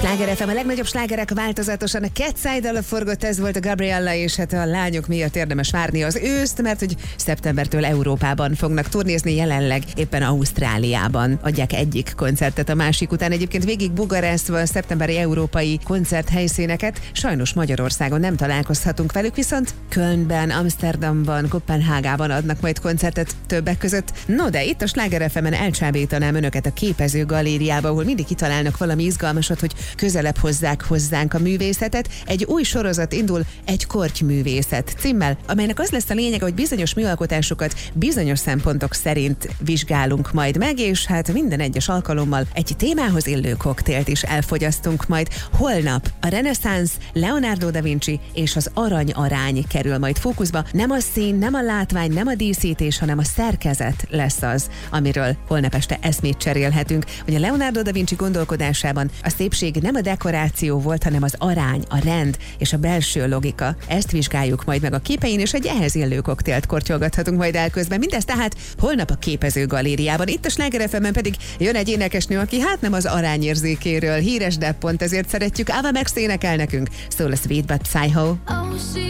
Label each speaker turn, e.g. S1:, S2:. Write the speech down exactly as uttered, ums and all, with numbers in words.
S1: Sláger ef em, a legnagyobb slágerek változatosan. A Cat Side-dal forgott, ez volt a Gabriella, és hát a lányok miatt érdemes várni az őszt, mert hogy szeptembertől Európában fognak turnézni, jelenleg éppen Ausztráliában adják egyik koncertet a másik után. Egyébként végig bugarázva a szeptemberi európai koncerthelyszíneket, sajnos Magyarországon nem találkozhatunk velük, viszont Kölnben, Amsterdamban, Koppenhágában adnak majd koncertet többek között. No, de itt a Sláger ef emen elcsábítanám önöket a Képező Galériába, ahol mindig kitalálnak valami izgalmasat, hogy közelebb hozzák hozzánk a művészetet. Egy új sorozat indul, Egy kortyművészet címmel, amelynek az lesz a lényege, hogy bizonyos műalkotásokat bizonyos szempontok szerint vizsgálunk majd meg, és hát minden egyes alkalommal egy témához illő koktélt is elfogyasztunk majd. Holnap a reneszánsz, Leonardo da Vinci és az arany-arány kerül majd fókuszba. Nem a szín, nem a látvány, nem a díszítés, hanem a szerkezet lesz az, amiről holnap este eszmét cserélhetünk, hogy a Leonardo da Vinci gondolkodásában a szépség nem a dekoráció volt, hanem az arány, a rend és a belső logika. Ezt vizsgáljuk majd meg a képein, és egy ehhez illő koktélt kortyolgathatunk majd el közben. Mindez tehát holnap a Képező Galériában. Itt a Sláger ef emen pedig jön egy énekesnő, aki hát nem az arányérzékéről híres, de pont ezért szeretjük. Ava Max énekel nekünk. Szól a Sweet But Psycho.